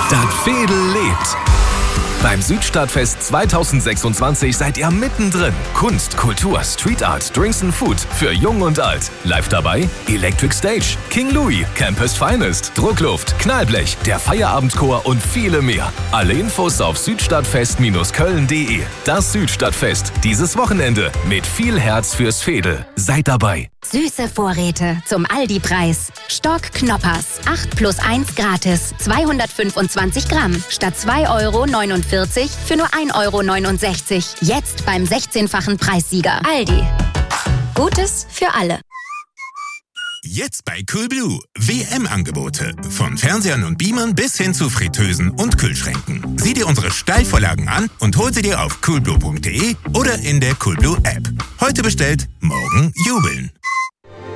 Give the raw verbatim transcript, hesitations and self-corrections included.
Das Veedel lebt. Beim Südstadtfest zweitausendsechsundzwanzig seid ihr mittendrin. Kunst, Kultur, Street Art, Drinks and Food für Jung und Alt. Live dabei Electric Stage, King Louis, Campus Finest, Druckluft, Knallblech, der Feierabendchor und viele mehr. Alle Infos auf südstadtfest köln punkt de. Das Südstadtfest, dieses Wochenende mit viel Herz fürs Veedel. Seid dabei. Süße Vorräte zum Aldi-Preis. Stock Knoppers. acht plus eins gratis. zweihundertfünfundzwanzig Gramm. Statt zwei Euro neunundvierzig für nur ein Euro neunundsechzig. Jetzt beim sechzehnfachen Preissieger. Aldi. Gutes für alle. Jetzt bei Coolblue. W M-Angebote. Von Fernsehern und Beamern bis hin zu Fritteusen und Kühlschränken. Sieh dir unsere Steilvorlagen an und hol sie dir auf coolblue punkt de oder in der Coolblue App. Heute bestellt, morgen jubeln.